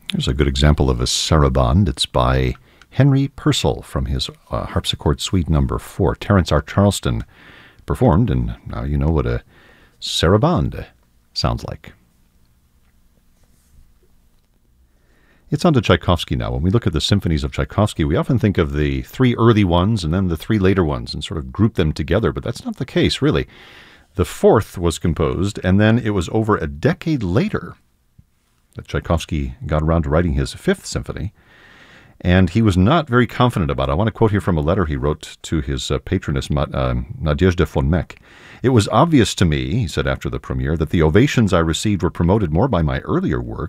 Here's a good example of a sarabande. It's by Henry Purcell from his harpsichord suite number 4. Terence R. Charleston performed, and now you know what a sarabande sounds like. It's on to Tchaikovsky now. When we look at the symphonies of Tchaikovsky, we often think of the 3 early ones and then the 3 later ones and sort of group them together, but that's not the case, really. The 4th was composed, and then it was over a decade later that Tchaikovsky got around to writing his 5th symphony, and he was not very confident about it. I want to quote here from a letter he wrote to his patroness, Nadezhda von Meck. "It was obvious to me," he said after the premiere, "that the ovations I received were promoted more by my earlier work